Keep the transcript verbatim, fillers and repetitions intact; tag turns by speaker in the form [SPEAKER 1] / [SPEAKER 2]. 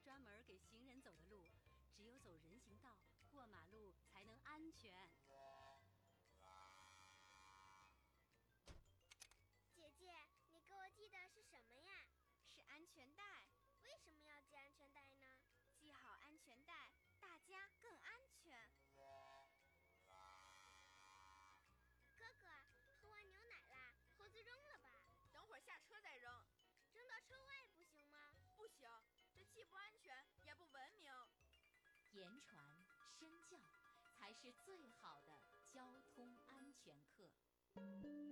[SPEAKER 1] 专门给行人走的路，只有走人行道、过马路才能安全。
[SPEAKER 2] 姐姐，你给我系的是什么呀？
[SPEAKER 3] 是安全带。
[SPEAKER 2] 为什么要系安全带呢？
[SPEAKER 3] 系好安全带，大家更安全。
[SPEAKER 2] 哥哥，喝完牛奶啦，盒子扔了吧。
[SPEAKER 4] 等会儿下车再扔。
[SPEAKER 2] 扔到车外不行吗？
[SPEAKER 4] 不行，这既不安全也不文明。
[SPEAKER 5] 言传身教才是最好的交通安全课。